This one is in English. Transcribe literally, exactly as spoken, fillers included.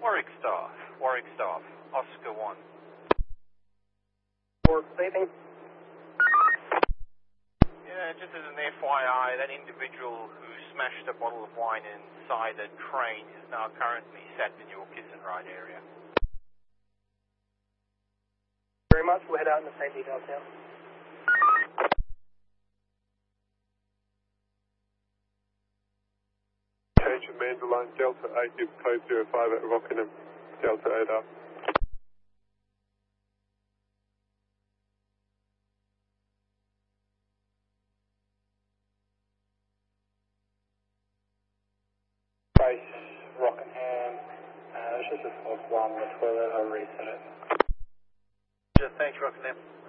Warwick staff, Warwick staff, Oscar one. Warwick leaving. Yeah, just as an F Y I, that individual who smashed a bottle of wine inside a train is now currently sat in your kiss and ride area. Very much. We'll head out in the same details now. Attention, Mandalay, Delta eight, give code zero five at Rockingham, Delta eight up. Base, Rockingham, uh, it's just a false alarm on the toilet, I'll reset it. Just thanks, Rockingham.